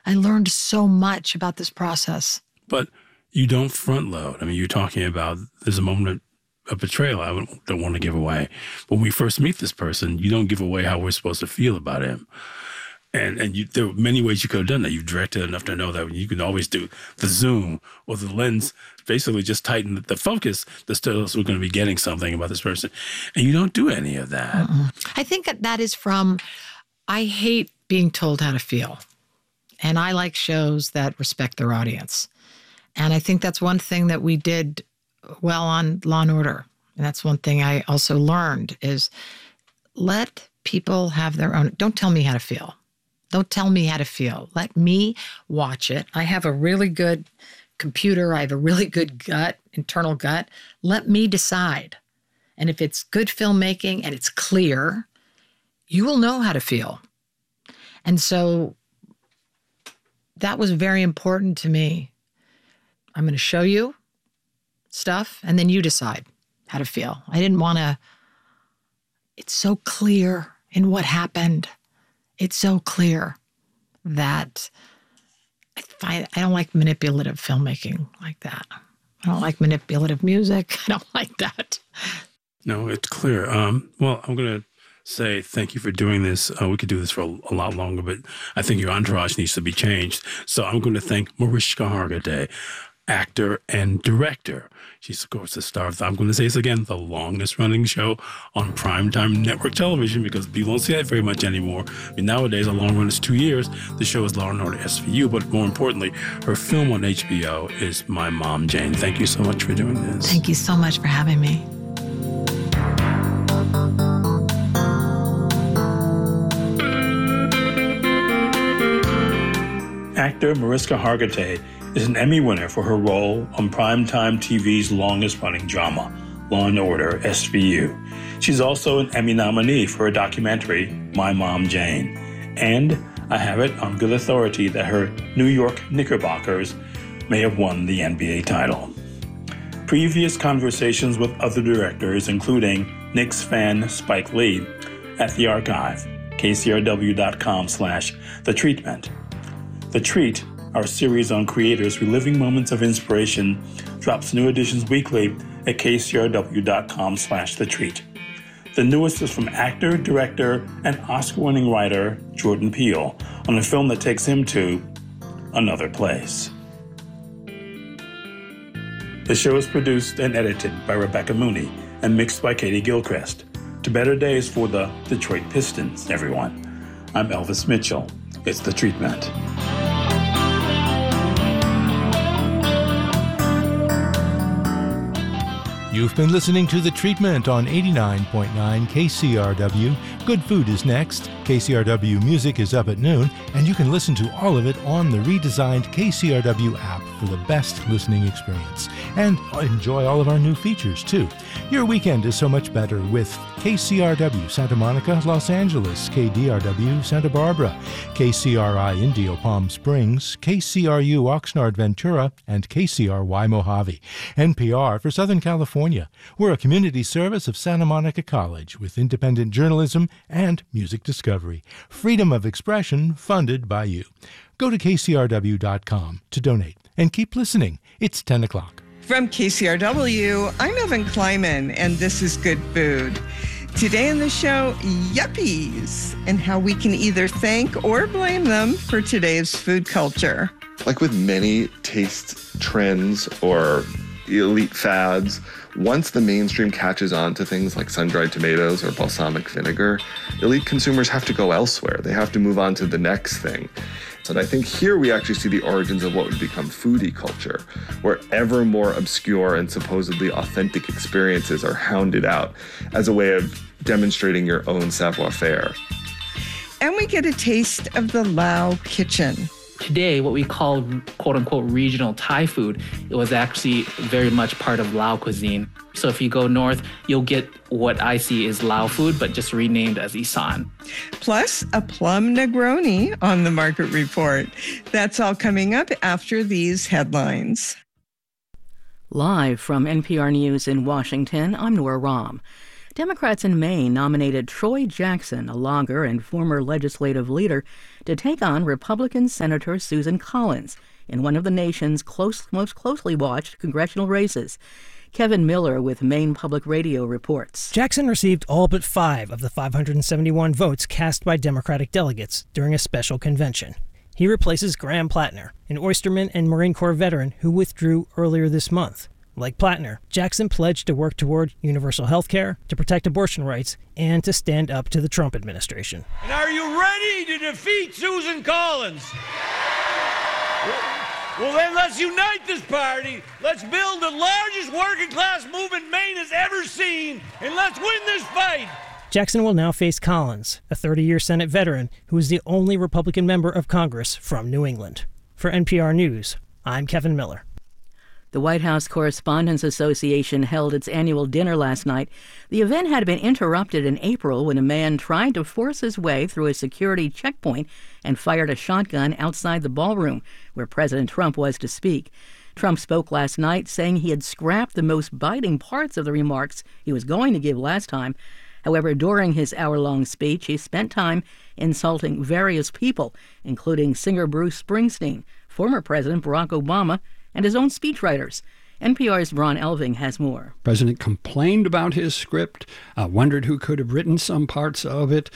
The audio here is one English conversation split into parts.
I learned so much about this process. But you don't front load. I mean, you're talking about there's a moment of betrayal I don't want to give away. When we first meet this person, you don't give away how we're supposed to feel about him. And there are many ways you could have done that. You've directed enough to know that you can always do the zoom or the lens, basically just tighten the focus that tells us we're going to be getting something about this person. And you don't do any of that. I think that is from, I hate being told how to feel. And I like shows that respect their audience. And I think that's one thing that we did well on Law and Order. And that's one thing I also learned is let people have their own, don't tell me how to feel. Don't tell me how to feel. Let me watch it. I have a really good computer. I have a really good gut, internal gut. Let me decide. And if it's good filmmaking and it's clear, you will know how to feel. And so that was very important to me. I'm going to show you stuff, and then you decide how to feel. I didn't want to, it's so clear in what happened. It's so clear that I don't like manipulative filmmaking like that. I don't like manipulative music. I don't like that. No, it's clear. Well, I'm going to say thank you for doing this. We could do this for a lot longer, but I think your entourage needs to be changed. So I'm going to thank Mariska Hargitay, actor and director. She's, of course, the star of, I'm going to say this again, the longest running show on primetime network television, because people don't see that very much anymore. I mean, nowadays, a long run is 2 years. The show is Law and Order SVU, but more importantly, her film on HBO is My Mom, Jane. Thank you so much for doing this. Thank you so much for having me. Actor Mariska Hargitay is an Emmy winner for her role on primetime TV's longest-running drama, Law and Order SVU. She's also an Emmy nominee for her documentary, My Mom, Jane. And I have it on good authority that her New York Knickerbockers may have won the NBA title. Previous conversations with other directors, including Knicks fan Spike Lee, at The Archive, kcrw.com/The Treatment. The Treat, our series on creators reliving moments of inspiration, drops new editions weekly at kcrw.com/The Treat. The newest is from actor, director, and Oscar-winning writer Jordan Peele on a film that takes him to another place. The show is produced and edited by Rebecca Mooney and mixed by Katie Gilchrist. To better days for the Detroit Pistons, everyone. I'm Elvis Mitchell. It's The Treatment. You've been listening to The Treatment on 89.9 KCRW. Good Food is next. KCRW Music is up at noon, and you can listen to all of it on the redesigned KCRW app for the best listening experience. And enjoy all of our new features, too. Your weekend is so much better with KCRW Santa Monica, Los Angeles, KDRW Santa Barbara, KCRI Indio Palm Springs, KCRU Oxnard Ventura, and KCRY Mojave. NPR for Southern California. We're a community service of Santa Monica College with independent journalism and music discovery. Freedom of expression funded by you. Go to kcrw.com to donate and keep listening. It's 10 o'clock. From KCRW, I'm Evan Kleiman, and this is Good Food. Today on the show, yuppies, and how we can either thank or blame them for today's food culture. Like with many taste trends or elite fads, once the mainstream catches on to things like sun-dried tomatoes or balsamic vinegar, elite consumers have to go elsewhere. They have to move on to the next thing. And I think here we actually see the origins of what would become foodie culture, where ever more obscure and supposedly authentic experiences are hounded out as a way of demonstrating your own savoir-faire. And we get a taste of the Lao kitchen. Today, what we call quote-unquote regional Thai food, it was actually very much part of Lao cuisine. So if you go north, you'll get what I see is Lao food, but just renamed as Isan. Plus, a plum Negroni on the Market Report. That's all coming up after these headlines. Live from NPR News in Washington, I'm Nora Rahm. Democrats in Maine nominated Troy Jackson, a logger and former legislative leader, to take on Republican Senator Susan Collins in one of the nation's most closely watched congressional races. Kevin Miller with Maine Public Radio reports. Jackson received all but 5 of the 571 votes cast by Democratic delegates during a special convention. He replaces Graham Plattner, an oysterman and Marine Corps veteran who withdrew earlier this month. Like Plattner, Jackson pledged to work toward universal health care, to protect abortion rights, and to stand up to the Trump administration. And are you ready to defeat Susan Collins? Well, then let's unite this party. Let's build the largest working class movement Maine has ever seen, and let's win this fight. Jackson will now face Collins, a 30-year Senate veteran who is the only Republican member of Congress from New England. For NPR News, I'm Kevin Miller. The White House Correspondents Association held its annual dinner last night. The event had been interrupted in April when a man tried to force his way through a security checkpoint and fired a shotgun outside the ballroom where President Trump was to speak. Trump spoke last night, saying he had scrapped the most biting parts of the remarks he was going to give last time. However, during his hour-long speech, he spent time insulting various people, including singer Bruce Springsteen, former President Barack Obama, and his own speechwriters. NPR's Ron Elving has more. The president complained about his script, wondered who could have written some parts of it.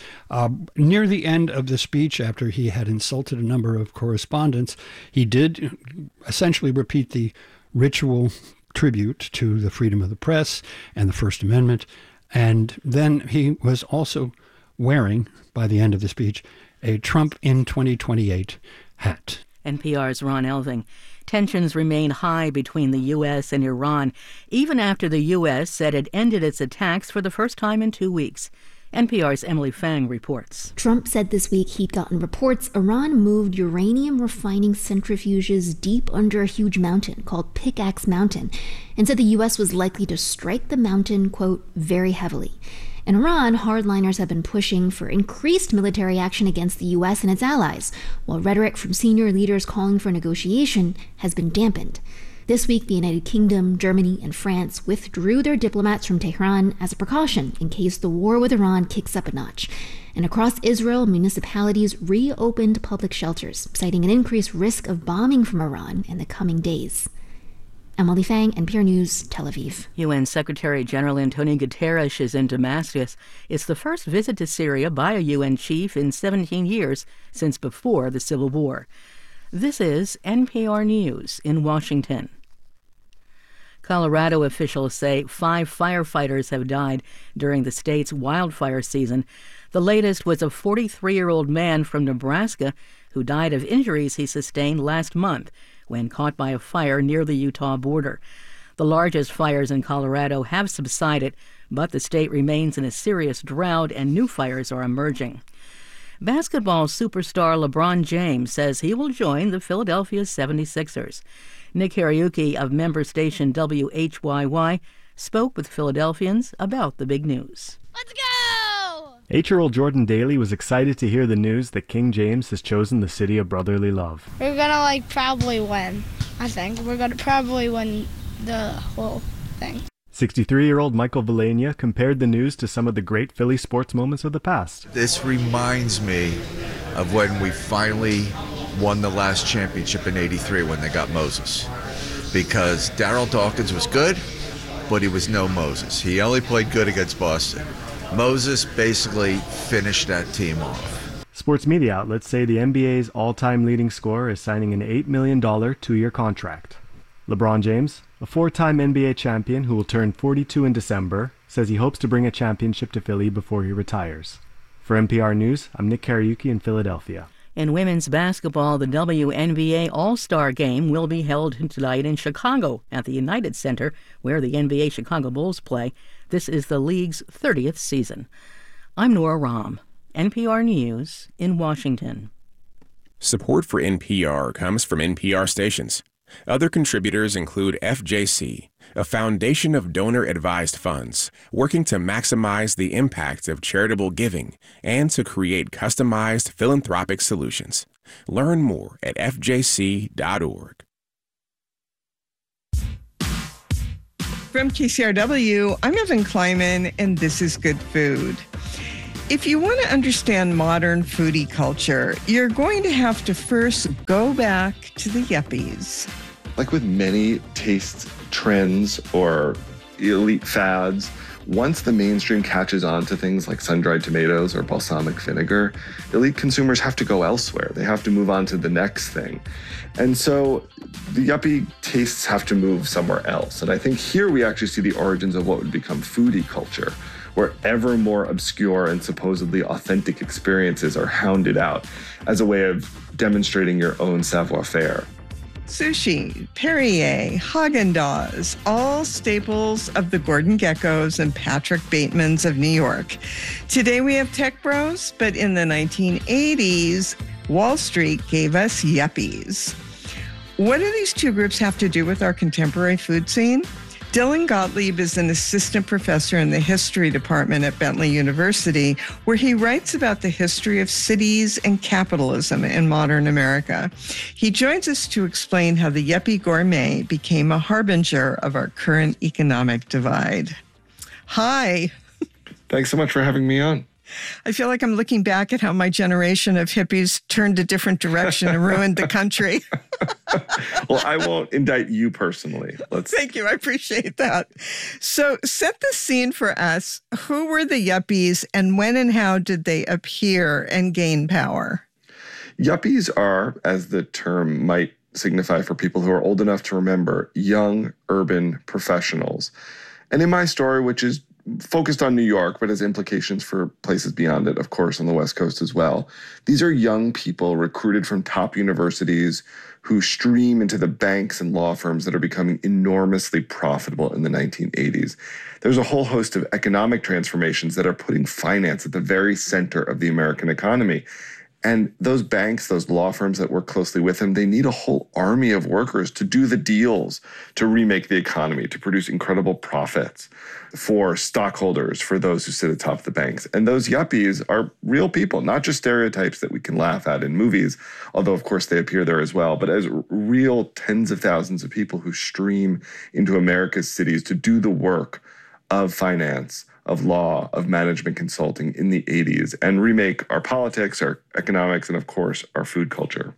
Near the end of the speech, after he had insulted a number of correspondents, he did essentially repeat the ritual tribute to the freedom of the press and the First Amendment. And then he was also wearing, by the end of the speech, a Trump in 2028 hat. NPR's Ron Elving. Tensions remain high between the U.S. and Iran, even after the U.S. said it ended its attacks for the first time in 2 weeks. NPR's Emily Fang reports. Trump said this week he'd gotten reports Iran moved uranium refining centrifuges deep under a huge mountain called Pickaxe Mountain, and said the U.S. was likely to strike the mountain, quote, very heavily. In Iran, hardliners have been pushing for increased military action against the U.S. and its allies, while rhetoric from senior leaders calling for negotiation has been dampened. This week, the United Kingdom, Germany, and France withdrew their diplomats from Tehran as a precaution in case the war with Iran kicks up a notch. And across Israel, municipalities reopened public shelters, citing an increased risk of bombing from Iran in the coming days. Emily Fang, NPR News, Tel Aviv. UN Secretary General Antonio Guterres is in Damascus. It's the first visit to Syria by a UN chief in 17 years since before the Civil War. This is NPR News in Washington. Colorado officials say 5 firefighters have died during the state's wildfire season. The latest was a 43-year-old man from Nebraska who died of injuries he sustained last month when caught by a fire near the Utah border. The largest fires in Colorado have subsided, but the state remains in a serious drought and new fires are emerging. Basketball superstar LeBron James says he will join the Philadelphia 76ers. Nick Kariuki of member station WHYY spoke with Philadelphians about the big news. Let's go! 8-year-old Jordan Daly was excited to hear the news that King James has chosen the city of brotherly love. We're gonna probably win. I think we're gonna probably win the whole thing. 63-year-old Michael Vilania compared the news to some of the great Philly sports moments of the past. This reminds me of when we finally won the last championship in '83 when they got Moses. Because Darryl Dawkins was good, but he was no Moses. He only played good against Boston. Moses basically finished that team off. Sports media outlets say the NBA's all-time leading scorer is signing an $8 million 2-year contract. LeBron James, a 4-time NBA champion who will turn 42 in December, says he hopes to bring a championship to Philly before he retires. For NPR News, I'm Nick Kariuki in Philadelphia. In women's basketball, the WNBA All-Star Game will be held tonight in Chicago at the United Center, where the NBA Chicago Bulls play. This is the league's 30th season. I'm Nora Rahm, NPR News in Washington. Support for NPR comes from NPR stations. Other contributors include FJC, a foundation of donor-advised funds working to maximize the impact of charitable giving and to create customized philanthropic solutions. Learn more at fjc.org. From KCRW, I'm Evan Kleiman, and this is Good Food. If you want to understand modern foodie culture, you're going to have to first go back to the yuppies. Like with many taste trends or elite fads, once the mainstream catches on to things like sun-dried tomatoes or balsamic vinegar, elite consumers have to go elsewhere. They have to move on to the next thing. And so the yuppie tastes have to move somewhere else. And I think here we actually see the origins of what would become foodie culture, where ever more obscure and supposedly authentic experiences are hounded out as a way of demonstrating your own savoir-faire. Sushi, Perrier, Haagen-Dazs, all staples of the Gordon Geckos and Patrick Batemans of New York. Today we have tech bros, but in the 1980s, Wall Street gave us yuppies. What do these two groups have to do with our contemporary food scene? Dylan Gottlieb is an assistant professor in the history department at Bentley University, where he writes about the history of cities and capitalism in modern America. He joins us to explain how the yuppie gourmet became a harbinger of our current economic divide. Hi. Thanks so much for having me on. I feel like I'm looking back at how my generation of hippies turned a different direction and ruined the country. Well, I won't indict you personally. Thank you. I appreciate that. So set the scene for us. Who were the yuppies and when and how did they appear and gain power? Yuppies are, as the term might signify for people who are old enough to remember, young urban professionals. And in my story, which is focused on New York, but has implications for places beyond it, of course, on the West Coast as well. These are young people recruited from top universities who stream into the banks and law firms that are becoming enormously profitable in the 1980s. There's a whole host of economic transformations that are putting finance at the very center of the American economy. And those banks, those law firms that work closely with them, they need a whole army of workers to do the deals, to remake the economy, to produce incredible profits for stockholders, for those who sit atop the banks. And those yuppies are real people, not just stereotypes that we can laugh at in movies, although of course they appear there as well, but as real tens of thousands of people who stream into America's cities to do the work of finance, of law, of management consulting in the 80s and remake our politics, our economics, and of course, our food culture.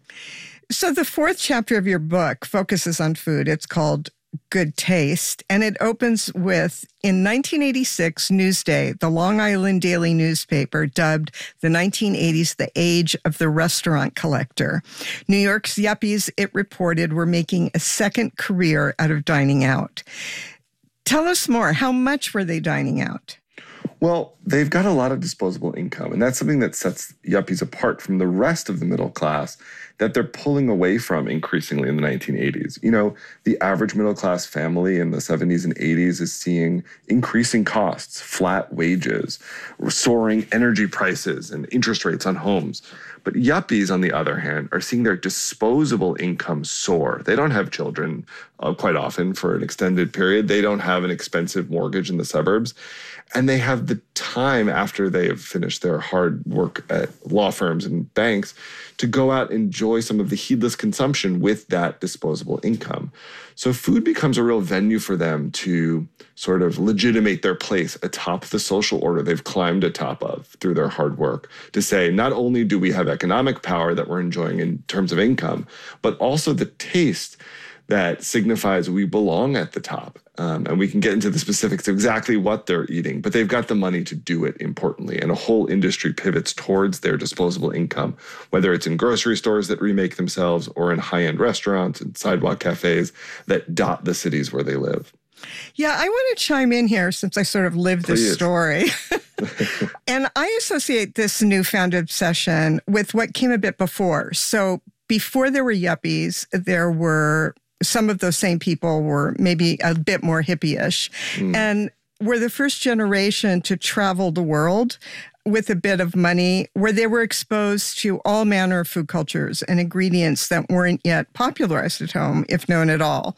So the fourth chapter of your book focuses on food. It's called Good Taste, and it opens with, in 1986, Newsday, the Long Island daily newspaper, dubbed the 1980s the age of the restaurant collector. New York's yuppies, it reported, were making a second career out of dining out. Tell us more. How much were they dining out? Well, they've got a lot of disposable income, and that's something that sets yuppies apart from the rest of the middle class that they're pulling away from increasingly in the 1980s. You know, the average middle class family in the 70s and 80s is seeing increasing costs, flat wages, soaring energy prices, and interest rates on homes. But yuppies, on the other hand, are seeing their disposable income soar. They don't have children quite often for an extended period. They don't have an expensive mortgage in the suburbs. And they have the time after they have finished their hard work at law firms and banks to go out and enjoy some of the heedless consumption with that disposable income. So food becomes a real venue for them to sort of legitimate their place atop the social order they've climbed atop of through their hard work, to say, not only do we have economic power that we're enjoying in terms of income, but also the taste that signifies we belong at the top. And we can get into the specifics of exactly what they're eating, but they've got the money to do it, importantly. And a whole industry pivots towards their disposable income, whether it's in grocery stores that remake themselves or in high-end restaurants and sidewalk cafes that dot the cities where they live. Yeah, I want to chime in here since I sort of lived this story. And I associate this newfound obsession with what came a bit before. So before there were yuppies, there were some of those same people were maybe a bit more hippie-ish and were the first generation to travel the world with a bit of money, where they were exposed to all manner of food cultures and ingredients that weren't yet popularized at home, if known at all.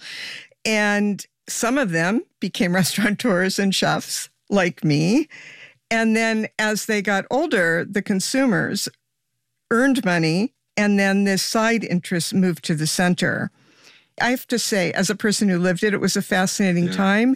And some of them became restaurateurs and chefs like me. And then as they got older, the consumers earned money, and then this side interest moved to the center. I have to say, as a person who lived it was a fascinating time.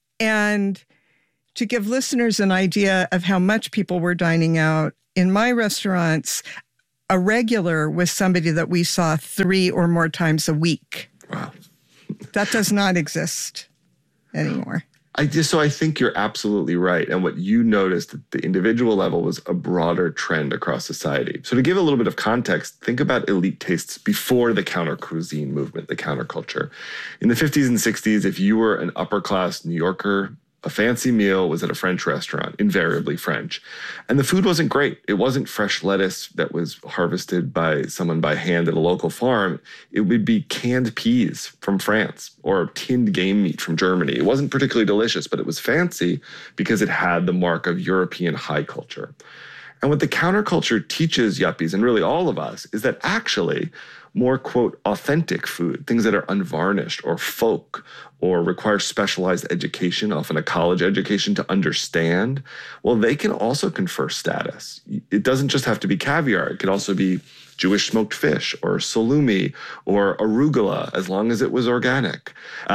And to give listeners an idea of how much people were dining out, in my restaurants, a regular was somebody that we saw 3 or more times a week. Wow. That does not exist anymore. I think you're absolutely right. And what you noticed at the individual level was a broader trend across society. So to give a little bit of context, think about elite tastes before the counter cuisine movement, the counterculture. In the 50s and 60s, if you were an upper class New Yorker, a fancy meal was at a French restaurant, invariably French. And the food wasn't great. It wasn't fresh lettuce that was harvested by someone by hand at a local farm. It would be canned peas from France or tinned game meat from Germany. It wasn't particularly delicious, but it was fancy because it had the mark of European high culture. And what the counterculture teaches yuppies, and really all of us, is that actually more, quote, authentic food, things that are unvarnished or folk or require specialized education, often a college education to understand, well, they can also confer status. It doesn't just have to be caviar. It could also be Jewish smoked fish or salumi or arugula, as long as it was organic,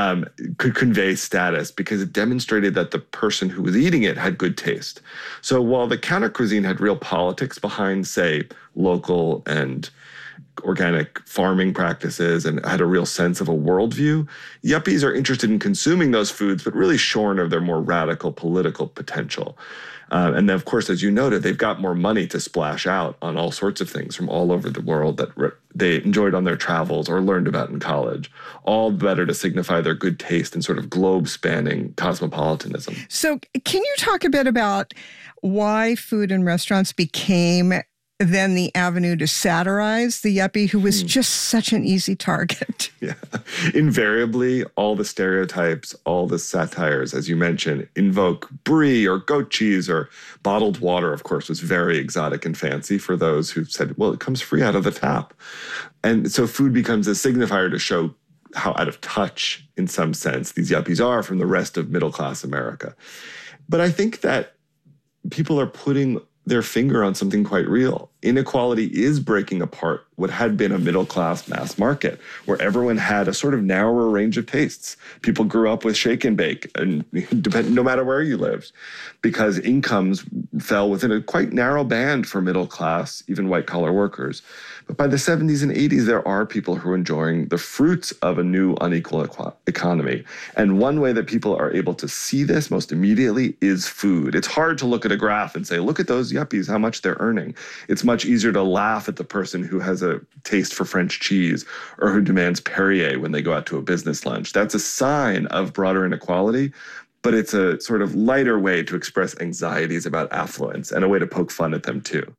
could convey status because it demonstrated that the person who was eating it had good taste. So while the counter cuisine had real politics behind, say, local and organic farming practices and had a real sense of a worldview, yuppies are interested in consuming those foods, but really shorn of their more radical political potential. And then, of course, as you noted, they've got more money to splash out on all sorts of things from all over the world that they enjoyed on their travels or learned about in college, all better to signify their good taste and sort of globe-spanning cosmopolitanism. So can you talk a bit about why food and restaurants became then the avenue to satirize the yuppie who was just such an easy target? Yeah. Invariably, all the stereotypes, all the satires, as you mentioned, invoke brie or goat cheese or bottled water, of course, was very exotic and fancy for those who said, well, it comes free out of the tap. And so food becomes a signifier to show how out of touch, in some sense, these yuppies are from the rest of middle-class America. But I think that people are putting their finger on something quite real. Inequality is breaking apart what had been a middle-class mass market, where everyone had a sort of narrower range of tastes. People grew up with shake and bake, and no matter where you lived, because incomes fell within a quite narrow band for middle-class, even white-collar workers. But by the 70s and 80s, there are people who are enjoying the fruits of a new unequal economy. And one way that people are able to see this most immediately is food. It's hard to look at a graph and say, look at those yuppies, how much they're earning. It's much easier to laugh at the person who has a taste for French cheese or who demands Perrier when they go out to a business lunch. That's a sign of broader inequality, but it's a sort of lighter way to express anxieties about affluence and a way to poke fun at them too.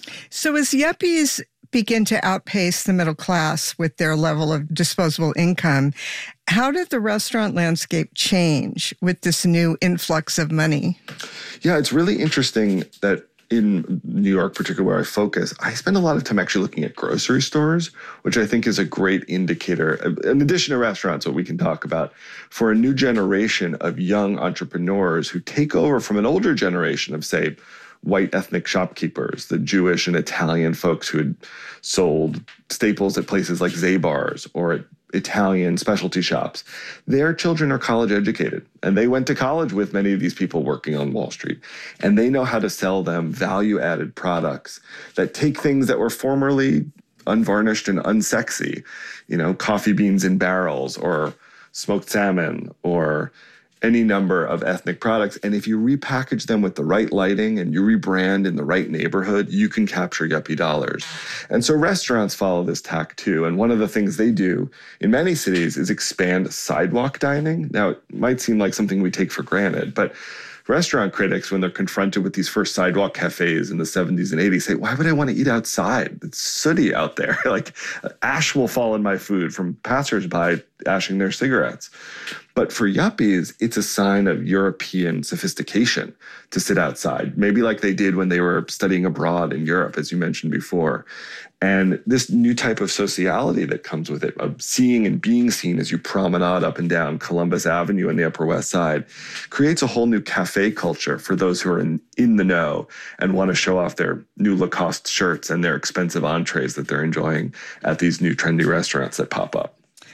So as yuppies begin to outpace the middle class with their level of disposable income, how did the restaurant landscape change with this new influx of money? Yeah, it's really interesting that in New York, particularly where I focus, I spend a lot of time actually looking at grocery stores, which I think is a great indicator, in addition to restaurants, what we can talk about, for a new generation of young entrepreneurs who take over from an older generation of, say, white ethnic shopkeepers, the Jewish and Italian folks who had sold staples at places like Zabar's or at Italian specialty shops. Their children are college educated, and they went to college with many of these people working on Wall Street. And they know how to sell them value-added products that take things that were formerly unvarnished and unsexy, coffee beans in barrels or smoked salmon or any number of ethnic products. And if you repackage them with the right lighting and you rebrand in the right neighborhood, you can capture yuppie dollars. And so restaurants follow this tack too. And one of the things they do in many cities is expand sidewalk dining. Now, it might seem like something we take for granted, but restaurant critics, when they're confronted with these first sidewalk cafes in the 70s and 80s, say, why would I want to eat outside? It's sooty out there. Like ash will fall in my food from passersby ashing their cigarettes. But for yuppies, it's a sign of European sophistication to sit outside, maybe like they did when they were studying abroad in Europe, as you mentioned before. And this new type of sociality that comes with it, of seeing and being seen as you promenade up and down Columbus Avenue in the Upper West Side, creates a whole new cafe culture for those who are in the know and want to show off their new Lacoste shirts and their expensive entrees that they're enjoying at these new trendy restaurants that pop up.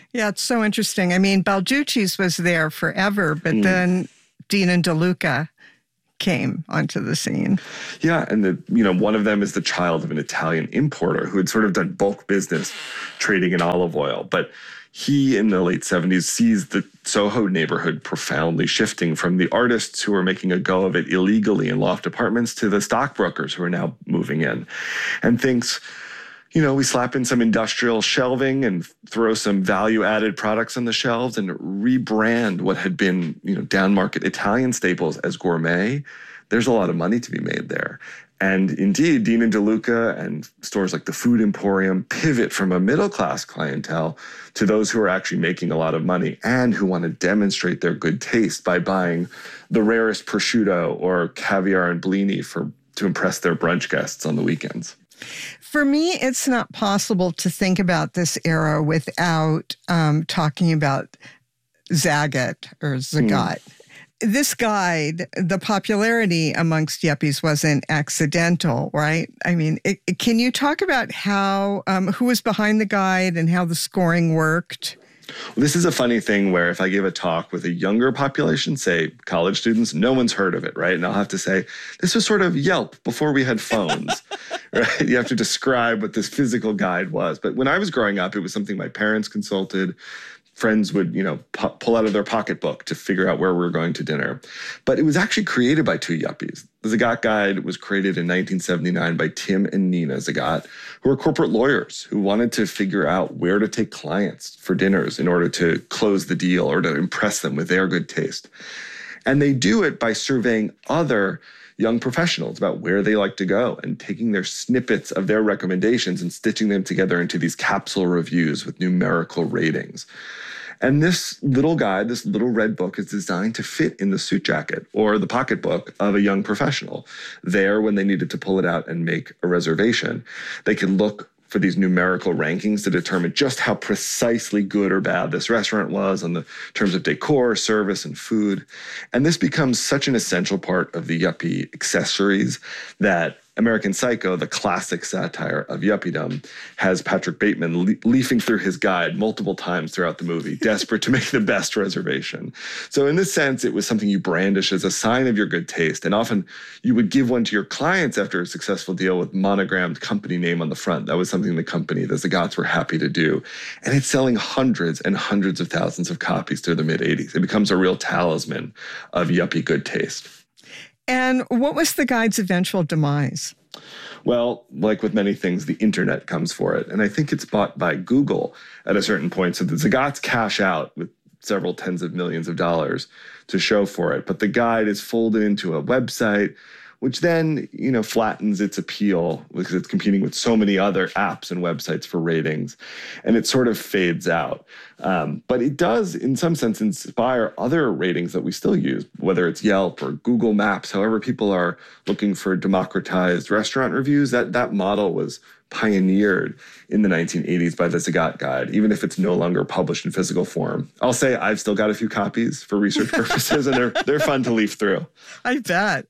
Yeah, it's so interesting. I mean, Balducci's was there forever, but then Dean and DeLuca came onto the scene. Yeah, and one of them is the child of an Italian importer who had sort of done bulk business trading in olive oil. But he, in the late 70s, sees the Soho neighborhood profoundly shifting from the artists who are making a go of it illegally in loft apartments to the stockbrokers who are now moving in, and thinks, we slap in some industrial shelving and throw some value-added products on the shelves and rebrand what had been, down-market Italian staples as gourmet. There's a lot of money to be made there. And indeed, Dean and DeLuca and stores like the Food Emporium pivot from a middle-class clientele to those who are actually making a lot of money and who want to demonstrate their good taste by buying the rarest prosciutto or caviar and blini to impress their brunch guests on the weekends. For me, it's not possible to think about this era without talking about Zagat or Zagat. This guide, the popularity amongst yuppies wasn't accidental, right? I mean, can you talk about how, who was behind the guide and how the scoring worked? Well, this is a funny thing where if I give a talk with a younger population, say college students, no one's heard of it, right? And I'll have to say, this was sort of Yelp before we had phones, right? You have to describe what this physical guide was. But when I was growing up, it was something my parents consulted. Friends would, pull out of their pocketbook to figure out where we were going to dinner. But it was actually created by two yuppies. The Zagat Guide was created in 1979 by Tim and Nina Zagat, who were corporate lawyers who wanted to figure out where to take clients for dinners in order to close the deal or to impress them with their good taste. And they do it by surveying other young professionals about where they like to go and taking their snippets of their recommendations and stitching them together into these capsule reviews with numerical ratings. And this little guide, this little red book, is designed to fit in the suit jacket or the pocketbook of a young professional. There, when they needed to pull it out and make a reservation, they could look for these numerical rankings to determine just how precisely good or bad this restaurant was on the terms of decor, service, and food. And this becomes such an essential part of the yuppie accessories that American Psycho, the classic satire of yuppiedom, has Patrick Bateman leafing through his guide multiple times throughout the movie, desperate to make the best reservation. So in this sense, it was something you brandish as a sign of your good taste. And often you would give one to your clients after a successful deal with monogrammed company name on the front. That was something the Zagats were happy to do. And it's selling hundreds and hundreds of thousands of copies through the mid-'80s. It becomes a real talisman of yuppie good taste. And what was the guide's eventual demise? Well, like with many things, the internet comes for it. And I think it's bought by Google at a certain point. So the Zagats cash out with several tens of millions of dollars to show for it. But the guide is folded into a website, which then, flattens its appeal because it's competing with so many other apps and websites for ratings, and it sort of fades out. But it does, in some sense, inspire other ratings that we still use, whether it's Yelp or Google Maps, however people are looking for democratized restaurant reviews. That model was pioneered in the 1980s by the Zagat Guide, even if it's no longer published in physical form. I'll say I've still got a few copies for research purposes, and they're fun to leaf through. I bet.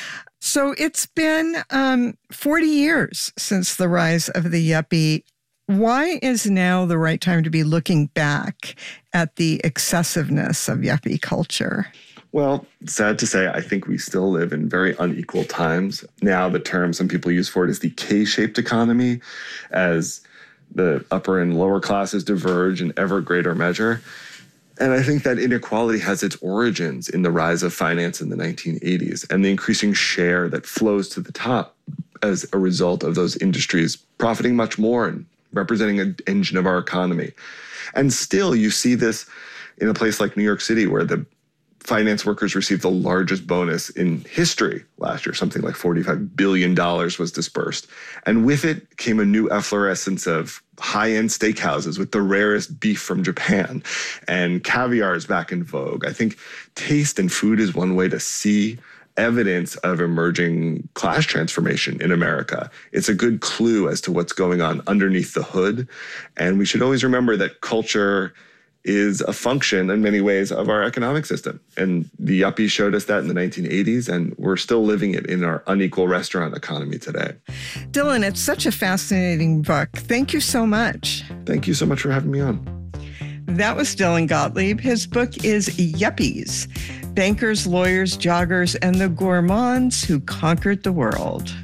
So it's been 40 years since the rise of the yuppie. Why is now the right time to be looking back at the excessiveness of yuppie culture? Well, sad to say, I think we still live in very unequal times. Now the term some people use for it is the K-shaped economy, as the upper and lower classes diverge in ever greater measure. And I think that inequality has its origins in the rise of finance in the 1980s and the increasing share that flows to the top as a result of those industries profiting much more and representing an engine of our economy. And still, you see this in a place like New York City, where the finance workers received the largest bonus in history last year. Something like $45 billion was dispersed. And with it came a new efflorescence of high-end steakhouses with the rarest beef from Japan, and caviar is back in vogue. I think taste and food is one way to see evidence of emerging class transformation in America. It's a good clue as to what's going on underneath the hood. And we should always remember that culture is a function in many ways of our economic system. And the yuppies showed us that in the 1980s, and we're still living it in our unequal restaurant economy today. Dylan, it's such a fascinating book. Thank you so much. Thank you so much for having me on. That was Dylan Gottlieb. His book is Yuppies: Bankers, Lawyers, Joggers, and the Gourmands Who Conquered the World.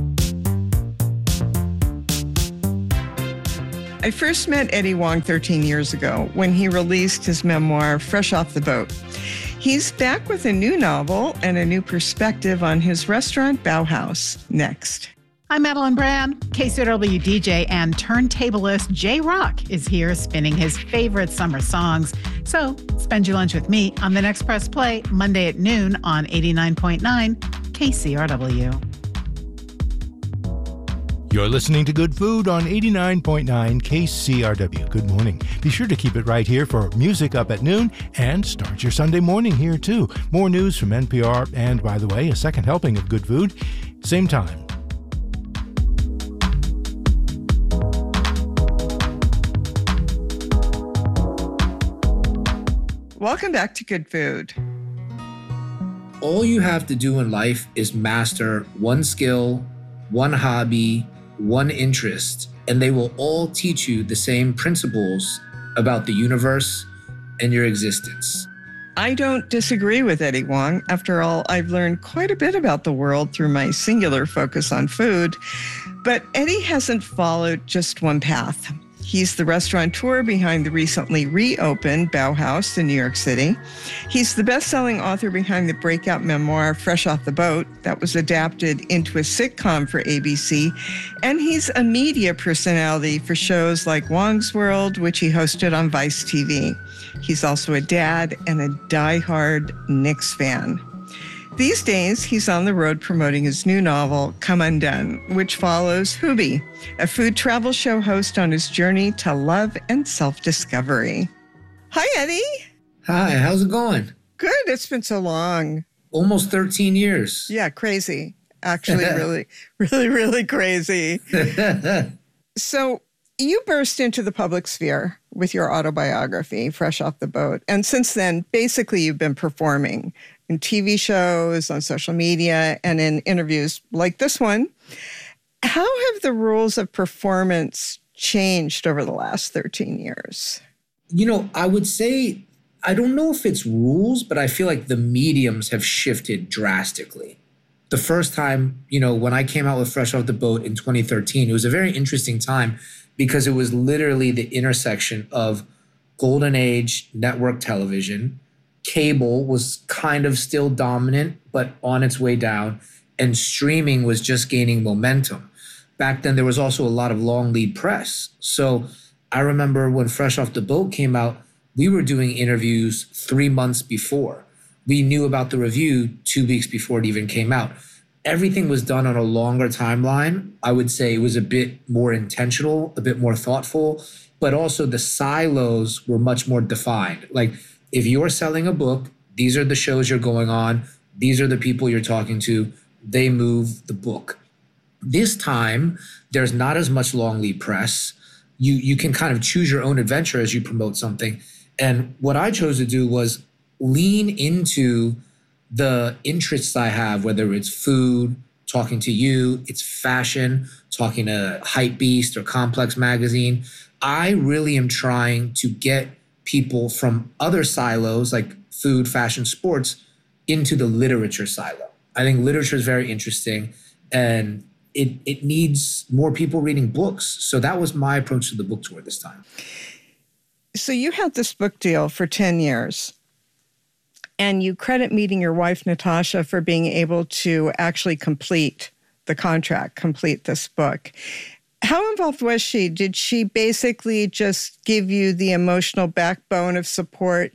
I first met Eddie Huang 13 years ago when he released his memoir, Fresh Off the Boat. He's back with a new novel and a new perspective on his restaurant, Bauhaus. Next. I'm Madeline Brand. KCRW DJ and turntablist Jay Rock is here spinning his favorite summer songs. So spend your lunch with me on The Next Press Play, Monday at noon on 89.9 KCRW. You're listening to Good Food on 89.9 KCRW. Good morning. Be sure to keep it right here for music up at noon and start your Sunday morning here too. More news from NPR and, by the way, a second helping of Good Food. Same time. Welcome back to Good Food. All you have to do in life is master one skill, one hobby, one interest, and they will all teach you the same principles about the universe and your existence. I don't disagree with Eddie Huang. After all, I've learned quite a bit about the world through my singular focus on food. But Eddie hasn't followed just one path. He's the restaurateur behind the recently reopened Bauhaus in New York City. He's the best-selling author behind the breakout memoir, Fresh Off the Boat, that was adapted into a sitcom for ABC. And he's a media personality for shows like Huang's World, which he hosted on Vice TV. He's also a dad and a diehard Knicks fan. These days, he's on the road promoting his new novel, Come Undone, which follows Hubie, a food travel show host on his journey to love and self-discovery. Hi, Eddie. Hi, how's it going? Good. It's been so long. Almost 13 years. Yeah, crazy. Actually, really crazy. So you burst into the public sphere with your autobiography, Fresh Off the Boat. And since then, basically, you've been performing in TV shows, on social media, and in interviews like this one. How have the rules of performance changed over the last 13 years? You know, I would say, I don't know if it's rules, but I feel like the mediums have shifted drastically. The first time, you know, when I came out with Fresh Off the Boat in 2013, it was a very interesting time because it was literally the intersection of golden age network television. Cable was kind of still dominant, but on its way down, and streaming was just gaining momentum. Back then, there was also a lot of long lead press. So I remember when Fresh Off the Boat came out, we were doing interviews 3 months before. We knew about the review 2 weeks before it even came out. Everything was done on a longer timeline. I would say it was a bit more intentional, a bit more thoughtful, but also the silos were much more defined. Like, if you're selling a book, these are the shows you're going on. These are the people you're talking to. They move the book. This time, there's not as much long lead press. You can kind of choose your own adventure as you promote something. And what I chose to do was lean into the interests I have, whether it's food, talking to you, it's fashion, talking to Hypebeast or Complex Magazine. I really am trying to get people from other silos like food, fashion, sports into the literature silo. I think literature is very interesting and it needs more people reading books. So that was my approach to the book tour this time. So you had this book deal for 10 years and you credit meeting your wife, Natasha, for being able to actually complete the contract, complete this book. How involved was she? Did she basically just give you the emotional backbone of support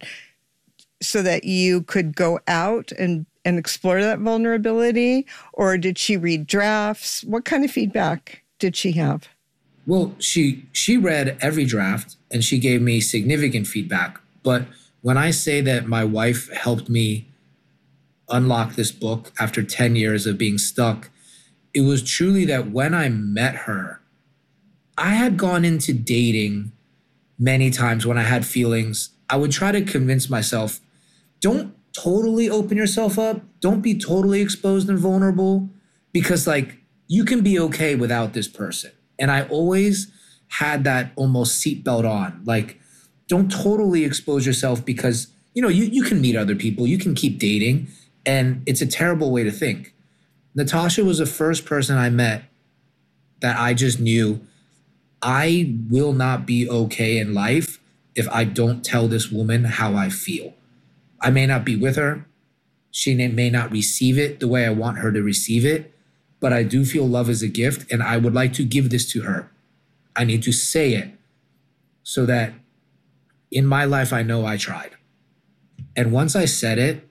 so that you could go out and explore that vulnerability? Or did she read drafts? What kind of feedback did she have? Well, she read every draft and she gave me significant feedback. But when I say that my wife helped me unlock this book after 10 years of being stuck, it was truly that when I met her, I had gone into dating many times when I had feelings. I would try to convince myself, don't totally open yourself up. Don't be totally exposed and vulnerable because like you can be okay without this person. And I always had that almost seatbelt on. Like don't totally expose yourself because, you can meet other people, you can keep dating, and it's a terrible way to think. Natasha was the first person I met that I just knew I will not be okay in life if I don't tell this woman how I feel. I may not be with her. She may not receive it the way I want her to receive it, but I do feel love is a gift, and I would like to give this to her. I need to say it so that in my life, I know I tried. And once I said it,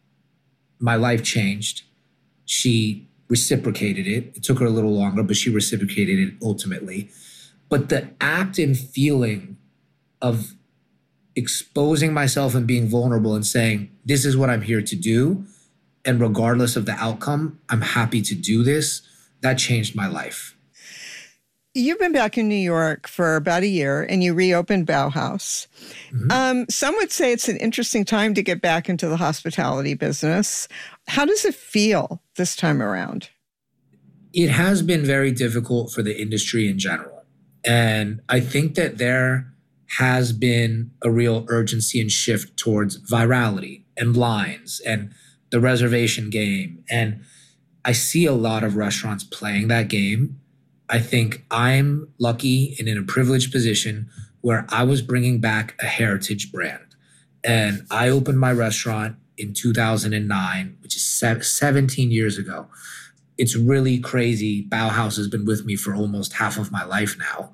my life changed. She reciprocated it. It took her a little longer, but she reciprocated it ultimately. But the act and feeling of exposing myself and being vulnerable and saying, this is what I'm here to do, and regardless of the outcome, I'm happy to do this, that changed my life. You've been back in New York for about a year and you reopened Bauhaus. Mm-hmm. Some would say it's an interesting time to get back into the hospitality business. How does it feel this time around? It has been very difficult for the industry in general. And I think that there has been a real urgency and shift towards virality and lines and the reservation game. And I see a lot of restaurants playing that game. I think I'm lucky and in a privileged position where I was bringing back a heritage brand. And I opened my restaurant in 2009, which is 17 years ago. It's really crazy. Bauhaus has been with me for almost half of my life now.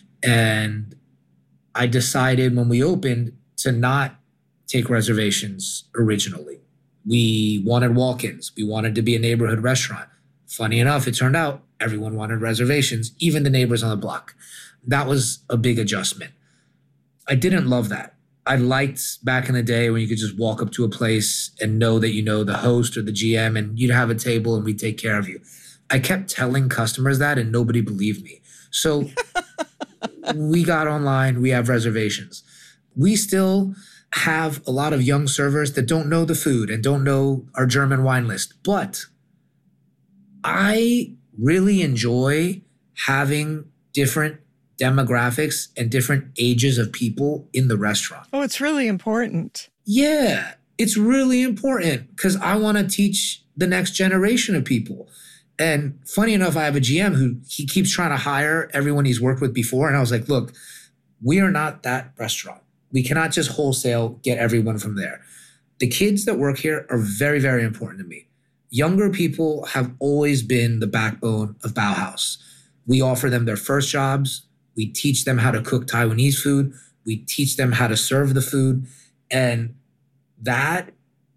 And I decided when we opened to not take reservations originally. We wanted walk-ins. We wanted to be a neighborhood restaurant. Funny enough, it turned out everyone wanted reservations, even the neighbors on the block. That was a big adjustment. I didn't love that. I liked back in the day when you could just walk up to a place and know that you know the host or the GM and you'd have a table and we'd take care of you. I kept telling customers that and nobody believed me. So we got online, we have reservations. We still have a lot of young servers that don't know the food and don't know our German wine list. But I really enjoy having different demographics and different ages of people in the restaurant. Oh, it's really important. Yeah, it's really important because I want to teach the next generation of people. And funny enough, I have a GM who he keeps trying to hire everyone he's worked with before. And I was like, look, we are not that restaurant. We cannot just wholesale get everyone from there. The kids that work here are very, very important to me. Younger people have always been the backbone of Bauhaus. We offer them their first jobs. We teach them how to cook Taiwanese food. We teach them how to serve the food. And that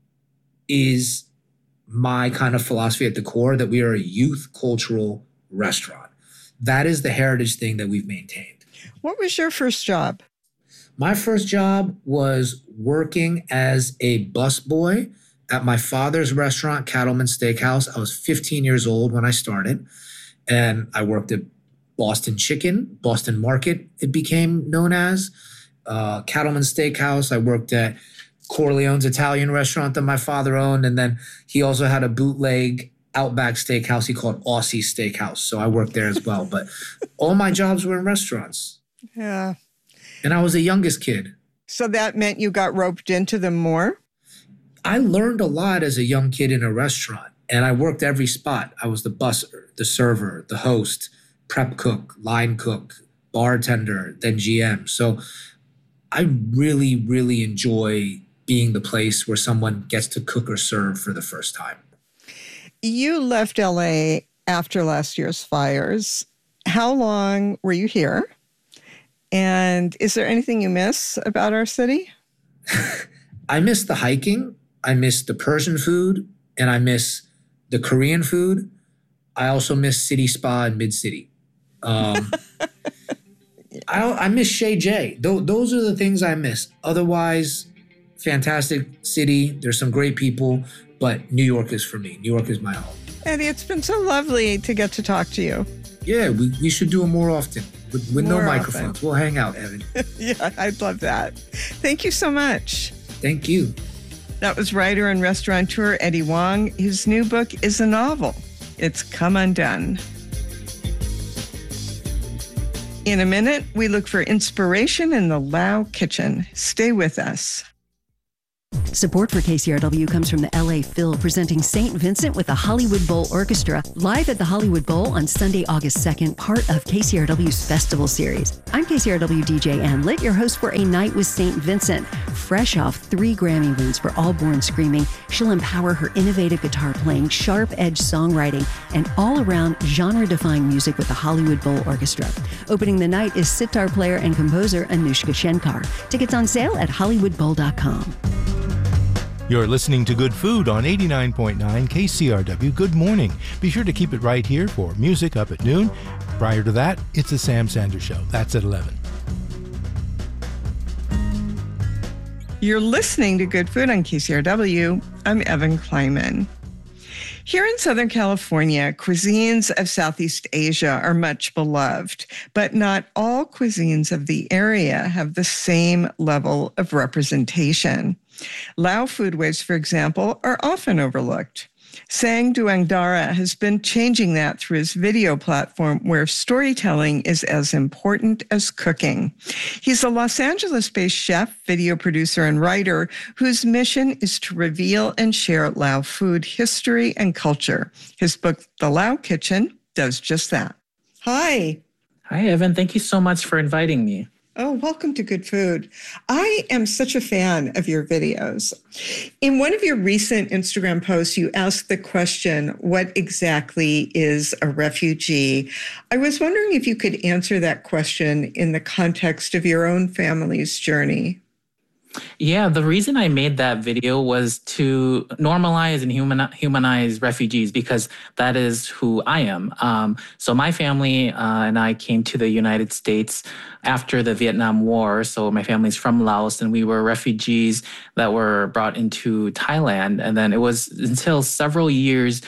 is my kind of philosophy at the core, that we are a youth cultural restaurant. That is the heritage thing that we've maintained. What was your first job? My first job was working as a busboy at my father's restaurant, Cattleman Steakhouse. I was 15 years old when I started, and I worked at Boston Chicken, Boston Market, it became known as. Cattleman Steakhouse. I worked at Corleone's Italian restaurant that my father owned, and then he also had a bootleg Outback Steakhouse he called Aussie Steakhouse. So I worked there as well. But all my jobs were in restaurants. Yeah. And I was the youngest kid. So that meant you got roped into them more? I learned a lot as a young kid in a restaurant, and I worked every spot. I was the busser, the server, the host, prep cook, line cook, bartender, then GM. So I really, really enjoy being the place where someone gets to cook or serve for the first time. You left LA after last year's fires. How long were you here? And is there anything you miss about our city? I miss the hiking. I miss the Persian food, and I miss the Korean food. I also miss City Spa and Mid-City. I miss Shay J. Those are the things I miss. Otherwise, fantastic city. There's some great people, but New York is for me. New York is my home. Eddie, it's been so lovely to get to talk to you. Yeah, we should do it more often with no microphones. Often. We'll hang out, Evan. Yeah, I'd love that. Thank you so much. Thank you. That was writer and restaurateur Eddie Huang. His new book is a novel. It's Come Undone. In a minute, we look for inspiration in the Lao kitchen. Stay with us. Support for KCRW comes from the LA Phil, presenting St. Vincent with the Hollywood Bowl Orchestra, live at the Hollywood Bowl on Sunday, August 2nd, part of KCRW's Festival Series. I'm KCRW DJ Ann Litt, your host for A Night with St. Vincent. Fresh off 3 Grammy wins for All Born Screaming, she'll empower her innovative guitar playing, sharp-edged songwriting, and all-around genre-defying music with the Hollywood Bowl Orchestra. Opening the night is sitar player and composer Anushka Shenkar. Tickets on sale at hollywoodbowl.com. You're listening to Good Food on 89.9 KCRW. Good morning. Be sure to keep it right here for music up at noon. Prior to that, it's the Sam Sanders Show. That's at 11. You're listening to Good Food on KCRW. I'm Evan Kleiman. Here in Southern California, cuisines of Southeast Asia are much beloved, but not all cuisines of the area have the same level of representation. Lao foodways, for example, are often overlooked. Sang Duangdara has been changing that through his video platform where storytelling is as important as cooking. He's a Los Angeles-based chef, video producer, and writer whose mission is to reveal and share Lao food history and culture. His book, The Lao Kitchen, does just that. Hi. Hi, Evan. Thank you so much for inviting me. Oh, welcome to Good Food. I am such a fan of your videos. In one of your recent Instagram posts, you asked the question, what exactly is a refugee? I was wondering if you could answer that question in the context of your own family's journey. Yeah, the reason I made that video was to normalize and humanize refugees because that is who I am. So my family and I came to the United States after the Vietnam War. So my family's from Laos and we were refugees that were brought into Thailand. And then it was until several years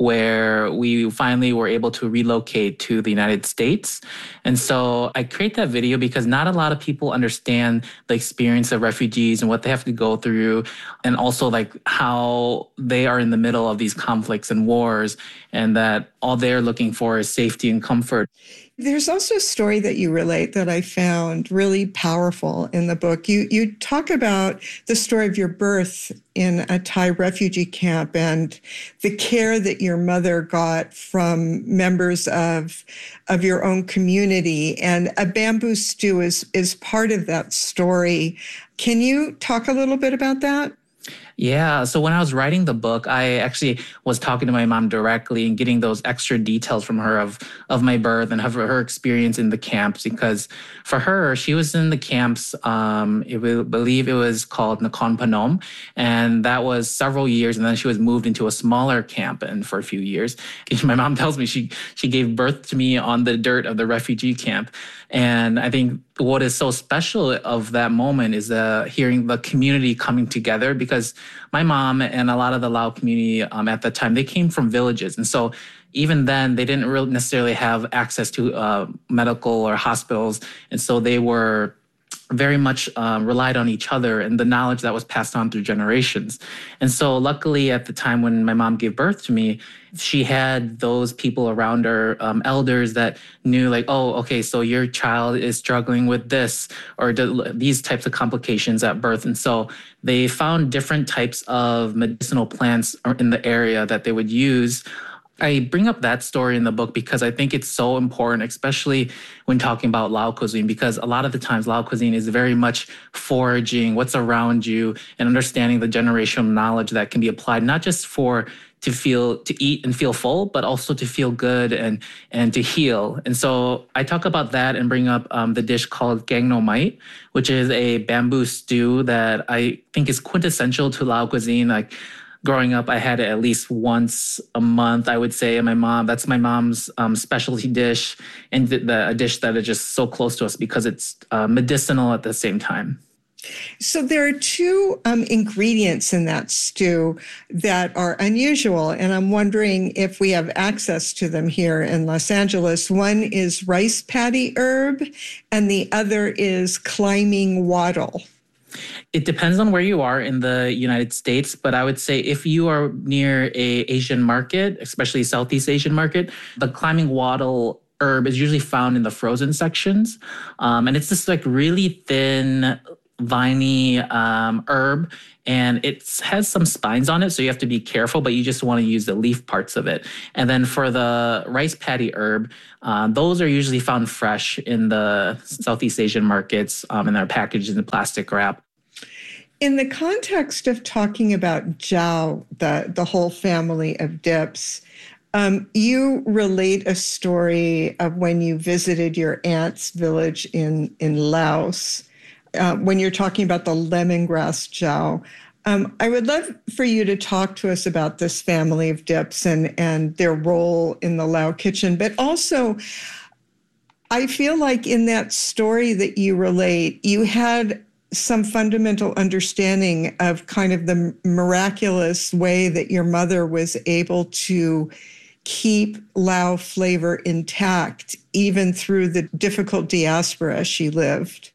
where we finally were able to relocate to the United States. And so I create that video because not a lot of people understand the experience of refugees and what they have to go through, and also like how they are in the middle of these conflicts and wars, and that all they're looking for is safety and comfort. There's also a story that you relate that I found really powerful in the book. You talk about the story of your birth in a Thai refugee camp and the care that your mother got from members of your own community. And a bamboo stew is part of that story. Can you talk a little bit about that? Yeah. So when I was writing the book, I actually was talking to my mom directly and getting those extra details from her of my birth and of her experience in the camps, because for her, she was in the camps, I believe it was called Nakhon Phanom, and that was several years. And then she was moved into a smaller camp and for a few years. My mom tells me she gave birth to me on the dirt of the refugee camp. And I think what is so special of that moment is hearing the community coming together, because my mom and a lot of the Lao community at the time, they came from villages. And so even then, they didn't really necessarily have access to medical or hospitals. And so they were very much relied on each other and the knowledge that was passed on through generations. And so luckily at the time when my mom gave birth to me, she had those people around her, elders that knew like, oh, okay, so your child is struggling with this or these types of complications at birth. And so they found different types of medicinal plants in the area that they would use. I bring up that story in the book because I think it's so important, especially when talking about Lao cuisine, because a lot of the times Lao cuisine is very much foraging what's around you and understanding the generational knowledge that can be applied, not just to eat and feel full, but also to feel good and to heal. And so I talk about that and bring up the dish called Gang No Mai, which is a bamboo stew that I think is quintessential to Lao cuisine. Like, growing up, I had it at least once a month, I would say. And that's my mom's specialty dish, and a dish that is just so close to us because it's medicinal at the same time. So there are two ingredients in that stew that are unusual, and I'm wondering if we have access to them here in Los Angeles. One is rice paddy herb, and the other is climbing wattle. It depends on where you are in the United States, but I would say if you are near a Asian market, especially Southeast Asian market, the climbing wattle herb is usually found in the frozen sections. And it's this like really thin, viney herb, and it has some spines on it, so you have to be careful, but you just want to use the leaf parts of it. And then for the rice paddy herb, those are usually found fresh in the Southeast Asian markets, and they're packaged in the plastic wrap. In the context of talking about jiao, the whole family of dips, you relate a story of when you visited your aunt's village in Laos, when you're talking about the lemongrass jiao. I would love for you to talk to us about this family of dips and their role in the Lao kitchen, but also I feel like in that story that you relate, you had some fundamental understanding of kind of the miraculous way that your mother was able to keep Lao flavor intact, even through the difficult diaspora she lived.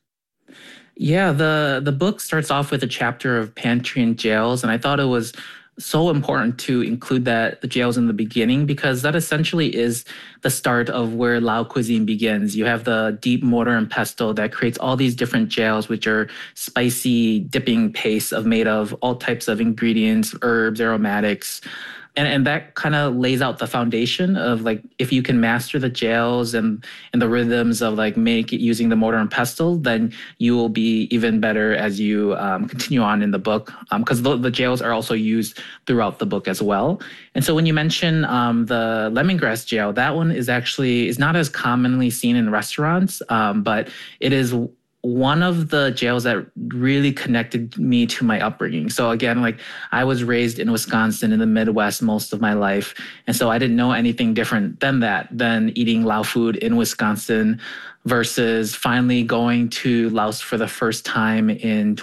Yeah, the book starts off with a chapter of pantry and jails, and I thought it was so important to include the jails in the beginning, because that essentially is the start of where Lao cuisine begins. You have the deep mortar and pestle that creates all these different jails, which are spicy dipping pastes made of all types of ingredients, herbs, aromatics. And that kind of lays out the foundation of like, if you can master the jails and the rhythms of like make it using the mortar and pestle, then you will be even better as you continue on in the book. Because the jails are also used throughout the book as well. And so when you mention the lemongrass jail, that one is not as commonly seen in restaurants, but it is one of the jails that really connected me to my upbringing. So again, like I was raised in Wisconsin in the Midwest most of my life. And so I didn't know anything different than eating Lao food in Wisconsin versus finally going to Laos for the first time in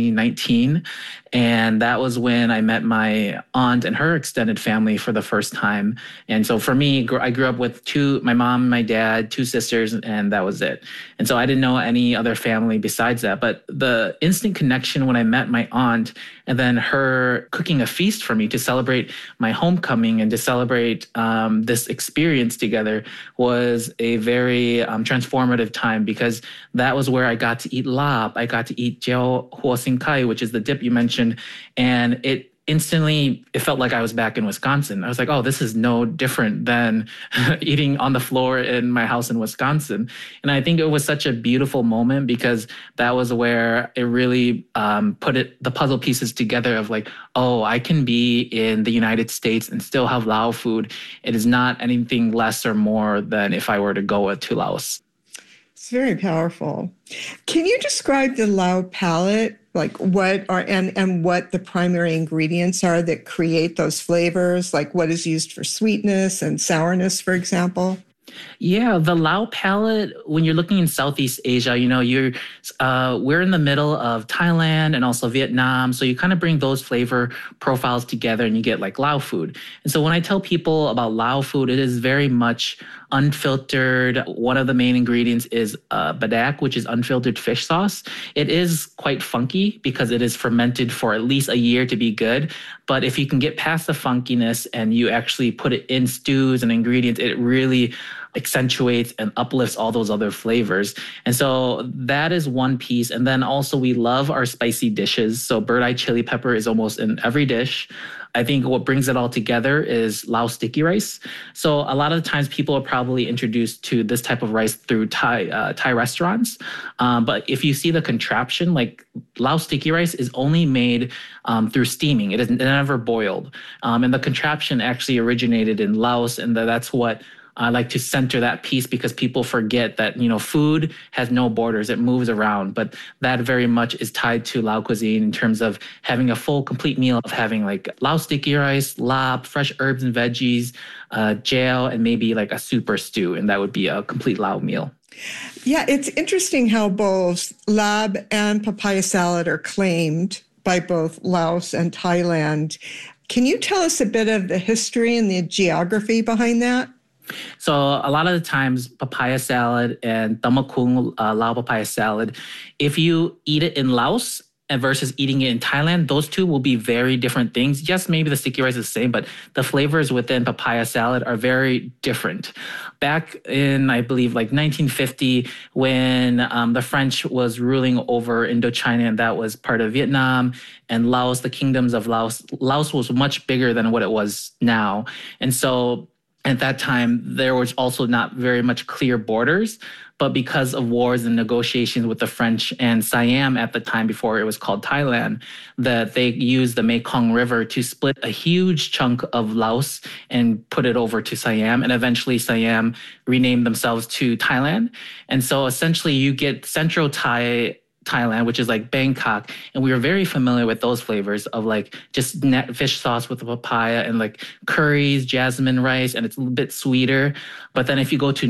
2019. And that was when I met my aunt and her extended family for the first time. And so for me, I grew up with my mom, my dad, 2 sisters, and that was it. And so I didn't know any other family besides that. But the instant connection when I met my aunt and then her cooking a feast for me to celebrate my homecoming and to celebrate this experience together was a very transformative time, because that was where I got to eat lap. I got to eat jiao huo xing kai, which is the dip you mentioned. And it felt like I was back in Wisconsin. I was like, oh, this is no different than eating on the floor in my house in Wisconsin. And I think it was such a beautiful moment, because that was where it really put the puzzle pieces together of like, oh, I can be in the United States and still have Lao food. It is not anything less or more than if I were to go to Laos. It's very powerful. Can you describe the Lao palate? Like what the primary ingredients are that create those flavors? Like what is used for sweetness and sourness, for example? Yeah, the Lao palate, when you're looking in Southeast Asia, we're in the middle of Thailand and also Vietnam. So you kind of bring those flavor profiles together and you get like Lao food. And so when I tell people about Lao food, it is very much unfiltered. One of the main ingredients is badak, which is unfiltered fish sauce. It is quite funky because it is fermented for at least a year to be good. But if you can get past the funkiness and you actually put it in stews and ingredients, it really accentuates and uplifts all those other flavors. And so that is one piece. And then also we love our spicy dishes. So bird-eye chili pepper is almost in every dish. I think what brings it all together is Lao sticky rice. So a lot of the times people are probably introduced to this type of rice through Thai restaurants. But if you see the contraption, like Lao sticky rice is only made through steaming. It is never boiled. And the contraption actually originated in Laos, and that's what I like to center that piece, because people forget that, food has no borders. It moves around. But that very much is tied to Lao cuisine in terms of having a full, complete meal of having like Lao sticky rice, lap, fresh herbs and veggies, jail, and maybe like a soup or stew. And that would be a complete Lao meal. Yeah, it's interesting how both lab and papaya salad are claimed by both Laos and Thailand. Can you tell us a bit of the history and the geography behind that? So a lot of the times, papaya salad and tamakung Lao papaya salad, if you eat it in Laos, and versus eating it in Thailand, those two will be very different things. Yes, maybe the sticky rice is the same, but the flavors within papaya salad are very different. Back in, I believe, like 1950, when the French was ruling over Indochina, and that was part of Vietnam and Laos, the kingdoms of Laos. Laos was much bigger than what it was now. And so at that time, there was also not very much clear borders. But because of wars and negotiations with the French and Siam at the time, before it was called Thailand, that they used the Mekong River to split a huge chunk of Laos and put it over to Siam. And eventually Siam renamed themselves to Thailand. And so essentially you get Central Thailand, which is like Bangkok. And we were very familiar with those flavors of like just fish sauce with the papaya and like curries, jasmine rice, and it's a little bit sweeter. But then if you go to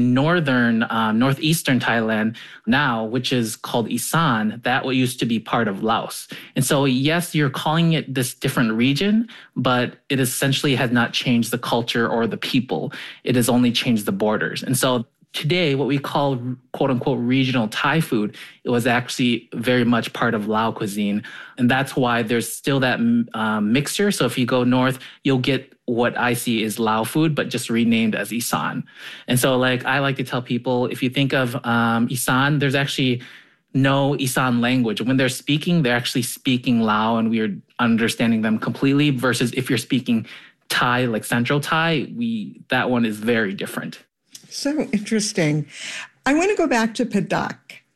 northeastern Thailand now, which is called Isan, that used to be part of Laos. And so, yes, you're calling it this different region, but it essentially has not changed the culture or the people. It has only changed the borders. And so today, what we call quote unquote regional Thai food, it was actually very much part of Lao cuisine. And that's why there's still that mixture. So if you go north, you'll get what I see is Lao food, but just renamed as Isan. And so like I like to tell people, if you think of Isan, there's actually no Isan language. When they're actually speaking Lao and we are understanding them completely versus if you're speaking Thai, like Central Thai, that one is very different. So interesting. I want to go back to padak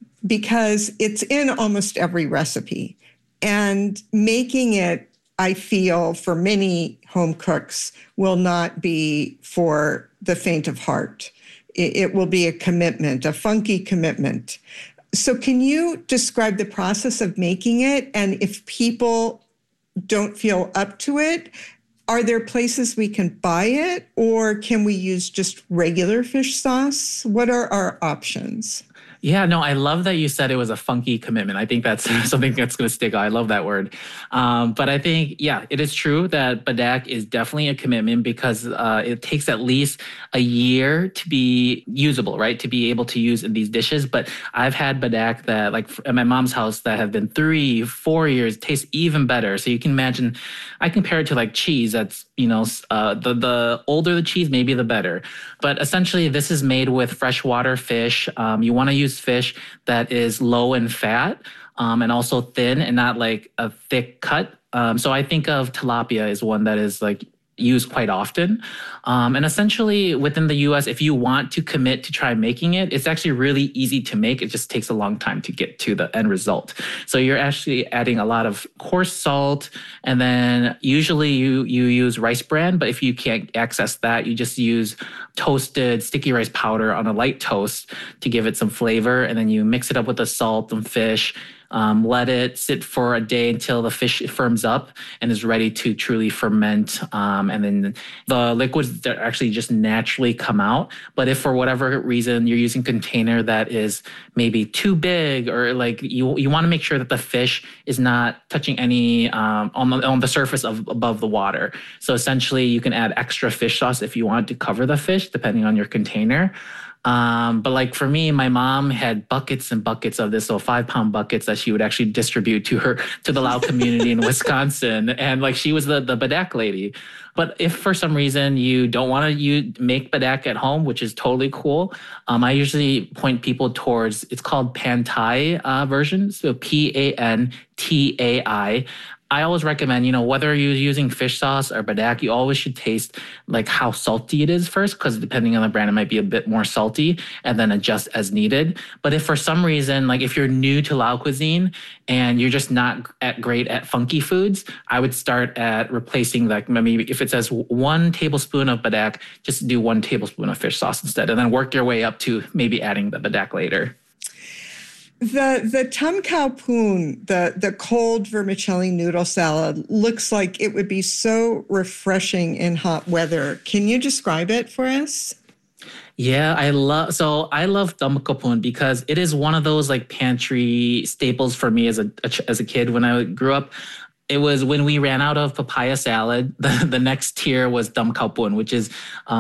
because it's in almost every recipe. And making it, I feel, for many home cooks will not be for the faint of heart. It will be a commitment, a funky commitment. So can you describe the process of making it? And if people don't feel up to it, are there places we can buy it, or can we use just regular fish sauce? What are our options? Yeah, no, I love that you said it was a funky commitment. I think that's something that's going to stick out. I love that word. But I think, yeah, it is true that badak is definitely a commitment because it takes at least a year to be usable, right? To be able to use in these dishes. But I've had badak that, like at my mom's house, that have been 3-4 years, taste even better. So you can imagine, I compare it to like cheese. That's, the older the cheese, maybe the better. But essentially, this is made with freshwater fish. You want to use fish that is low in fat and also thin and not like a thick cut. So I think of tilapia as one that is like used quite often. And essentially within the US, if you want to commit to try making it, it's actually really easy to make. It just takes a long time to get to the end result. So you're actually adding a lot of coarse salt, and then usually you use rice bran, but if you can't access that, you just use toasted sticky rice powder on a light toast to give it some flavor, and then you mix it up with the salt and fish. Let it sit for a day until the fish firms up and is ready to truly ferment. And then the liquids that actually just naturally come out. But if for whatever reason you're using a container that is maybe too big, or like you want to make sure that the fish is not touching any on the surface of above the water. So essentially you can add extra fish sauce if you want to cover the fish, depending on your container. But like for me, my mom had buckets and buckets of this, so 5-pound buckets that she would actually distribute to the Lao community in Wisconsin. And like she was the badak lady. But if for some reason you don't want to make badak at home, which is totally cool, I usually point people towards, it's called Pan Thai version, so PANTAI. I always recommend, whether you're using fish sauce or badak, you always should taste like how salty it is first, because depending on the brand, it might be a bit more salty, and then adjust as needed. But if for some reason, like if you're new to Lao cuisine and you're just not great at funky foods, I would start at replacing, like maybe if it says 1 tablespoon of badak, just do 1 tablespoon of fish sauce instead, and then work your way up to maybe adding the badak later. The Tam Khao Poon, the cold vermicelli noodle salad, looks like it would be so refreshing in hot weather. Can you describe it for us? Yeah, I love Tam Khao Poon because it is one of those like pantry staples for me as a kid when I grew up. It was when we ran out of papaya salad, the next tier was dum khao pun, which is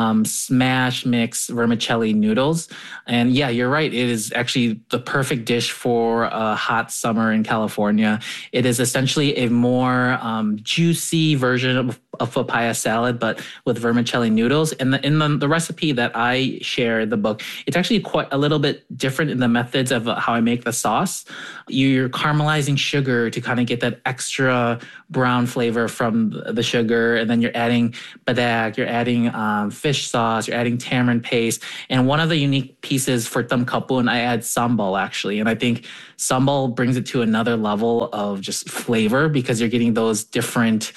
smash mix vermicelli noodles. And yeah, you're right. It is actually the perfect dish for a hot summer in California. It is essentially a more juicy version of papaya salad, but with vermicelli noodles. And in the recipe that I share in the book, it's actually quite a little bit different in the methods of how I make the sauce. You're caramelizing sugar to kind of get that extra brown flavor from the sugar, and then you're adding badak, you're adding fish sauce, you're adding tamarind paste. And one of the unique pieces for dum khao pun, I add sambal actually. And I think sambal brings it to another level of just flavor because you're getting those different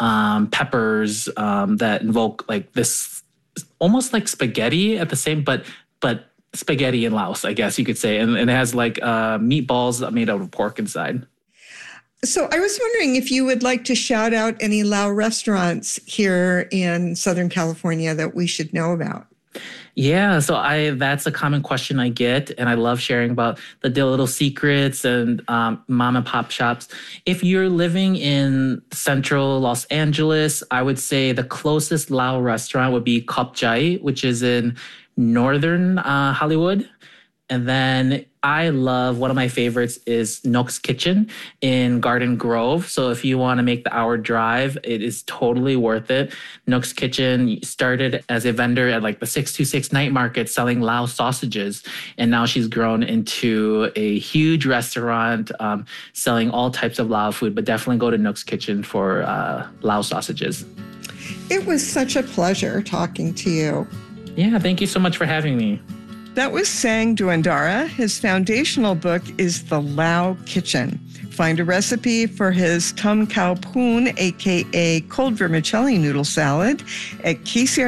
peppers that invoke like this almost like spaghetti at the same, but spaghetti in Laos, I guess you could say. And it has like meatballs made out of pork inside. So I was wondering if you would like to shout out any Lao restaurants here in Southern California that we should know about. Yeah, so that's a common question I get, and I love sharing about the little secrets and mom and pop shops. If you're living in central Los Angeles, I would say the closest Lao restaurant would be Kop Chai, which is in northern Hollywood. And then I love, one of my favorites is Nook's Kitchen in Garden Grove. So if you want to make the hour drive, it is totally worth it. Nook's Kitchen started as a vendor at like the 626 night market selling Lao sausages. And now she's grown into a huge restaurant selling all types of Lao food, but definitely go to Nook's Kitchen for Lao sausages. It was such a pleasure talking to you. Yeah, thank you so much for having me. That was Sang Duandara. His foundational book is The Lao Kitchen. Find a recipe for his dum khao pun, aka cold vermicelli noodle salad, at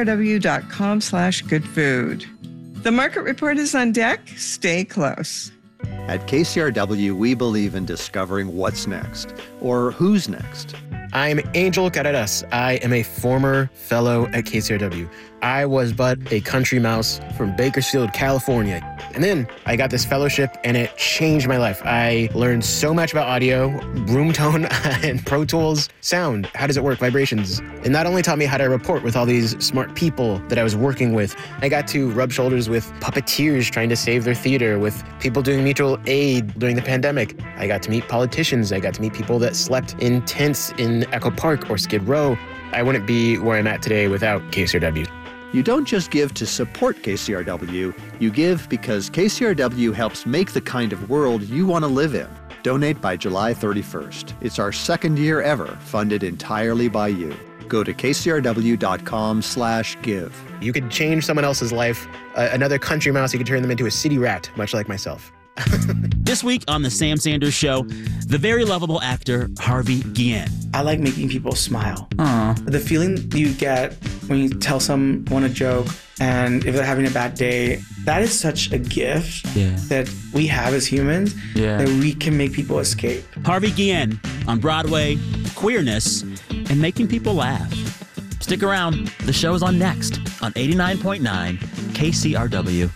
kcrw.com/goodfood. The Market Report is on deck. Stay close. At KCRW, we believe in discovering what's next, or who's next. I'm Angel Carreras. I am a former fellow at KCRW. I was but a country mouse from Bakersfield, California. And then I got this fellowship and it changed my life. I learned so much about audio, room tone, and Pro Tools, sound. How does it work? Vibrations. It not only taught me how to report with all these smart people that I was working with, I got to rub shoulders with puppeteers trying to save their theater, with people doing mutual aid during the pandemic. I got to meet politicians. I got to meet people that slept in tents in Echo Park or Skid Row. I wouldn't be where I'm at today without KCRW. You don't just give to support KCRW, you give because KCRW helps make the kind of world you want to live in. Donate by July 31st. It's our second year ever, funded entirely by you. Go to kcrw.com/give. You could change someone else's life. Another country mouse, you could turn them into a city rat, much like myself. This week on The Sam Sanders Show, the very lovable actor Harvey Guillen. I like making people smile. Aww. The feeling you get when you tell someone a joke, and if they're having a bad day, that is such a gift that we have as humans, that we can make people escape. Harvey Guillen on Broadway, queerness, and making people laugh. Stick around. The show is on next on 89.9 KCRW.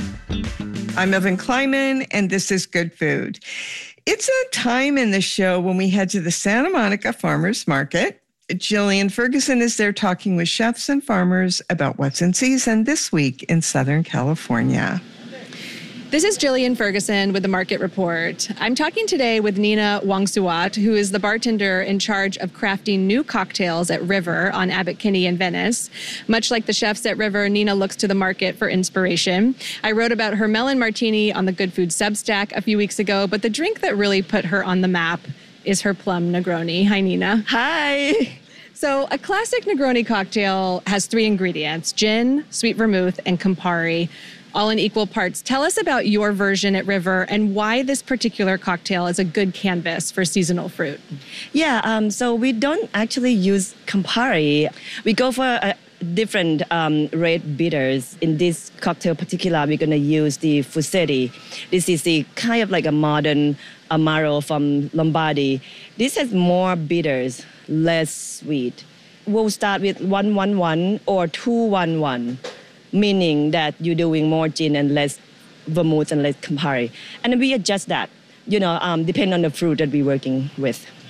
I'm Evan Kleiman, and this is Good Food. It's a time in the show when we head to the Santa Monica Farmers Market. Jillian Ferguson is there talking with chefs and farmers about what's in season this week in Southern California. This is Jillian Ferguson with the Market Report. I'm talking today with Nina Wongsuat, who is the bartender in charge of crafting new cocktails at River on Abbot Kinney in Venice. Much like the chefs at River, Nina looks to the market for inspiration. I wrote about her melon martini on the Good Food Substack a few weeks ago, but the drink that really put her on the map is her plum Negroni. Hi, Nina. Hi. So a classic Negroni cocktail has 3 ingredients: gin, sweet vermouth, and Campari, all in equal parts. Tell us about your version at River and why this particular cocktail is a good canvas for seasonal fruit. Yeah, so we don't actually use Campari. We go for different red bitters. In this cocktail particular, we're going to use the Fusetti. This is the kind of like a modern Amaro from Lombardy. This has more bitters, less sweet. We'll start with 1-1-1 or 2-1-1. Meaning that you're doing more gin and less vermouth and less Campari. And we adjust that, depending on the fruit that we're working with.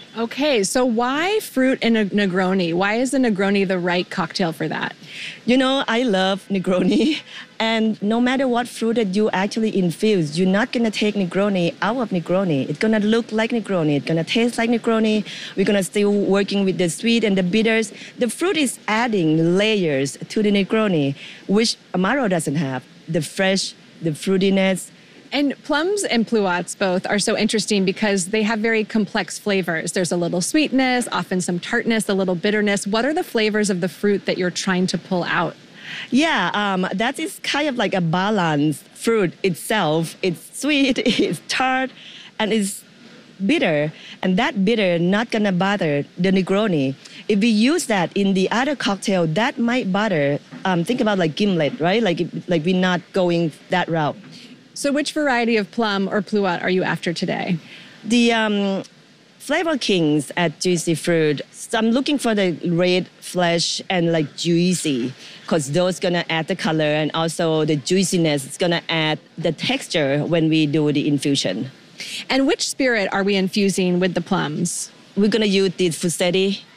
Okay, so why fruit in a Negroni? Why is the Negroni the right cocktail for that? You know, I love Negroni. And no matter what fruit that you actually infuse, you're not going to take Negroni out of Negroni. It's going to look like Negroni. It's going to taste like Negroni. We're going to still working with the sweet and the bitters. The fruit is adding layers to the Negroni, which Amaro doesn't have. The fresh, the fruitiness. And plums and pluots both are so interesting because they have very complex flavors. There's a little sweetness, often some tartness, a little bitterness. What are the flavors of the fruit that you're trying to pull out? Yeah, that is kind of like a balanced fruit itself. It's sweet, it's tart, and it's bitter. And that bitter not gonna bother the Negroni. If we use that in the other cocktail, that might bother. Think about like gimlet, right? Like we're not going that route. So which variety of plum or pluot are you after today? The Flavor Kings at Juicy Fruit. So I'm looking for the red flesh and like juicy, because those gonna add the color and also the juiciness. It's gonna add the texture when we do the infusion. And which spirit are we infusing with the plums? We're gonna use the Fusetti